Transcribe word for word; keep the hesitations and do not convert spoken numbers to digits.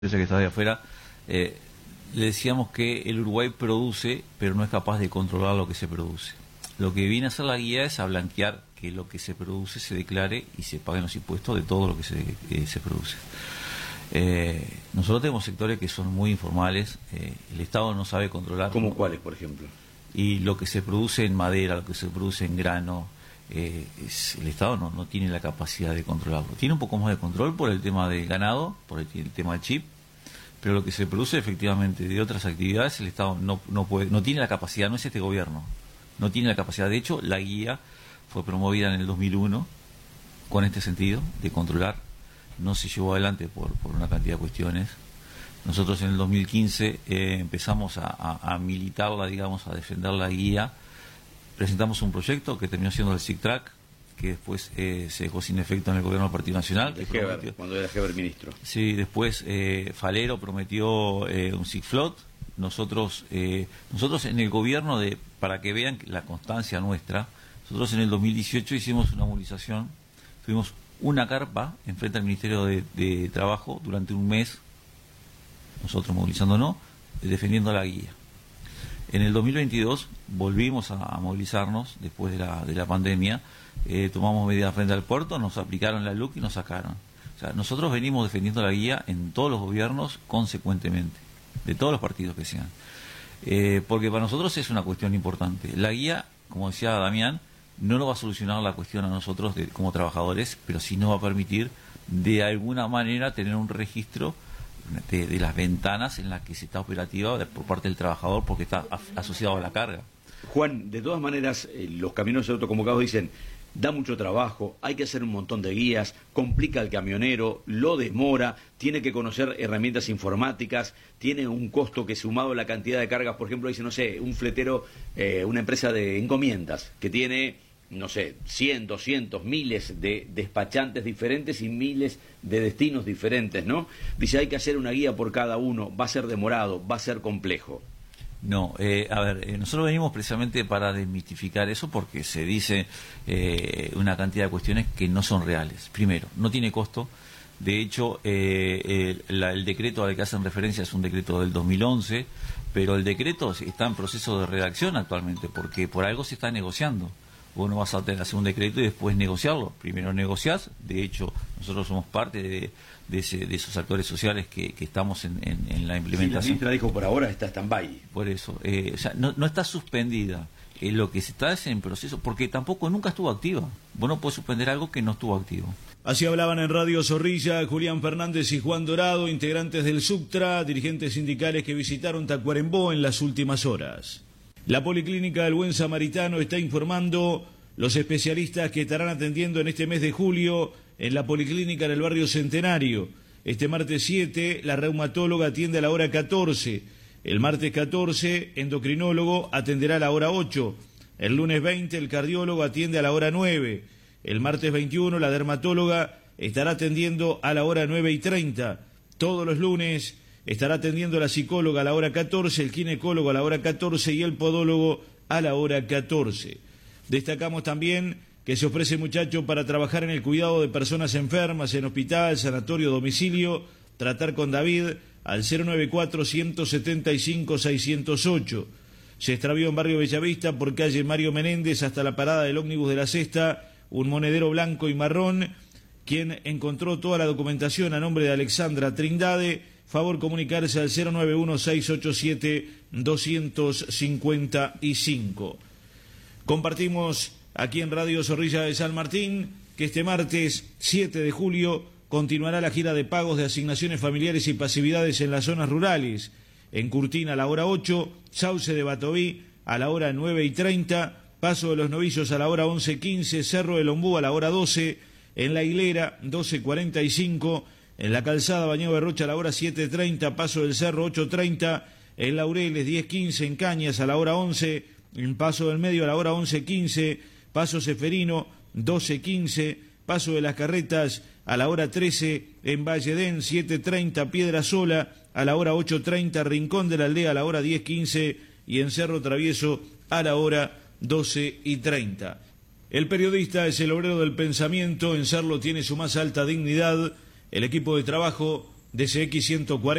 empresa que está de afuera, eh, le decíamos que el Uruguay produce, pero no es capaz de controlar lo que se produce. Lo que viene a hacer la guía es a blanquear que lo que se produce se declare y se paguen los impuestos de todo lo que se, eh, se produce. Eh, nosotros tenemos sectores que son muy informales, eh, el Estado no sabe controlar. ¿Cómo cuáles, por ejemplo? Y lo que se produce en madera, lo que se produce en grano, eh, es, el Estado no, no tiene la capacidad de controlarlo. Tiene un poco más de control por el tema del ganado, por el, el tema del chip, pero lo que se produce efectivamente de otras actividades, el Estado no, no puede, no tiene la capacidad, no es este gobierno, no tiene la capacidad. De hecho, la guía fue promovida en el dos mil uno con este sentido de controlar, no se llevó adelante por, por una cantidad de cuestiones. Nosotros en el dos mil quince eh, empezamos a, a, a militarla, digamos, a defender la guía. Presentamos un proyecto que terminó siendo el SICTRAC, que después eh, se dejó sin efecto en el gobierno del Partido Nacional. De Heber, cuando era Heber ministro. Sí, después eh, Falero prometió eh, un SICFLOT. Nosotros, eh, nosotros en el gobierno, de para que vean la constancia nuestra, nosotros en el dos mil dieciocho hicimos una movilización, tuvimos una carpa enfrente al Ministerio de, de Trabajo durante un mes, nosotros movilizándonos, defendiendo la guía. En el dos mil veintidós volvimos a, a movilizarnos después de la, de la pandemia, eh, tomamos medidas frente al puerto, nos aplicaron la L U C y nos sacaron. O sea, nosotros venimos defendiendo la guía en todos los gobiernos consecuentemente, de todos los partidos que sean. Eh, porque para nosotros es una cuestión importante. La guía, como decía Damián, no nos va a solucionar la cuestión a nosotros de, como trabajadores, pero sí nos va a permitir de alguna manera tener un registro de, de las ventanas en las que se está operativa por parte del trabajador porque está asociado a la carga. Juan, de todas maneras, eh, los camioneros autoconvocados dicen, da mucho trabajo, hay que hacer un montón de guías, complica al camionero, lo demora, tiene que conocer herramientas informáticas, tiene un costo que sumado a la cantidad de cargas, por ejemplo, dice, no sé, un fletero, eh, una empresa de encomiendas, que tiene, no sé, cien, doscientos, miles de despachantes diferentes y miles de destinos diferentes, ¿no? Dice, hay que hacer una guía por cada uno, va a ser demorado, va a ser complejo. No, eh, a ver, eh, nosotros venimos precisamente para desmitificar eso porque se dice eh, una cantidad de cuestiones que no son reales. Primero, no tiene costo. De hecho, eh, el, la, el decreto al que hacen referencia es un decreto del dos mil once, pero el decreto está en proceso de redacción actualmente porque por algo se está negociando. Vos no vas a tener, hacer un decreto y después negociarlo. Primero negociás, de hecho nosotros somos parte de, de, ese, de esos actores sociales que, que estamos en, en, en la implementación. Sí, la ministra dijo por ahora está stand-by. Por eso, eh, o sea, no, no está suspendida. Eh, lo que se está es en proceso, porque tampoco nunca estuvo activa. Vos no podés suspender algo que no estuvo activo. Así hablaban en Radio Zorrilla Julián Fernández y Juan Dorado, integrantes del SUCTRA, dirigentes sindicales que visitaron Tacuarembó en las últimas horas. La Policlínica del Buen Samaritano está informando los especialistas que estarán atendiendo en este mes de julio en la Policlínica del barrio Centenario. Este martes siete, la reumatóloga atiende a la hora catorce. El martes catorce, endocrinólogo atenderá a la hora ocho. El lunes veinte, el cardiólogo atiende a la hora nueve. El martes veintiuno, la dermatóloga estará atendiendo a la hora nueve y treinta. Todos los lunes estará atendiendo la psicóloga a la hora catorce, el ginecólogo a la hora catorce y el podólogo a la hora catorce. Destacamos también que se ofrece muchacho para trabajar en el cuidado de personas enfermas en hospital, sanatorio, domicilio, tratar con David al cero noventa y cuatro, ciento setenta y cinco, seiscientos ocho. Se extravió en barrio Bellavista por calle Mario Menéndez hasta la parada del ómnibus de la Sexta, un monedero blanco y marrón, quien encontró toda la documentación a nombre de Alexandra Trindade. Favor comunicarse al cero noventa y uno, seiscientos ochenta y siete, doscientos cincuenta y cinco. Compartimos aquí en Radio Zorrilla de San Martín que este martes siete de julio continuará la gira de pagos de asignaciones familiares y pasividades en las zonas rurales. En Curtina a la hora ocho, Sauce de Batoví a la hora nueve y treinta, Paso de los Novicios a la hora once quince, Cerro del Ombú a la hora doce, en La Hilera doce cuarenta y cinco, en la Calzada Bañado de Rocha a la hora siete treinta, Paso del Cerro ocho treinta, en Laureles diez quince, en Cañas a la hora once, en Paso del Medio a la hora once quince, Paso Ceferino doce quince, Paso de las Carretas a la hora trece, en Valledén siete treinta, Piedra Sola a la hora ocho treinta, Rincón de la Aldea a la hora diez quince y en Cerro Travieso a la hora doce y treinta. El periodista es el obrero del pensamiento, en serlo tiene su más alta dignidad. El equipo de trabajo D C X ciento cuarenta